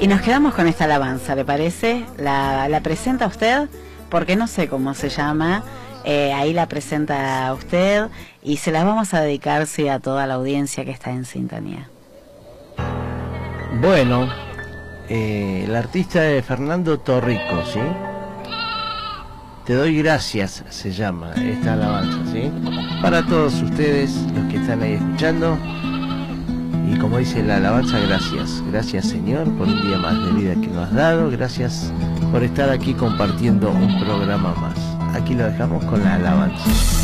Y nos quedamos con esta alabanza, ¿le parece? La presenta usted, porque no sé cómo se llama. Ahí la presenta usted y se la vamos a dedicar, sí, a toda la audiencia que está en sintonía. Bueno, el artista es Fernando Torrico, ¿sí? Te doy gracias, se llama esta alabanza, ¿sí? Para todos ustedes, los que están ahí escuchando. Y como dice la alabanza, gracias. Gracias, Señor, por un día más de vida que nos has dado. Gracias por estar aquí compartiendo un programa más. Aquí lo dejamos con la alabanza.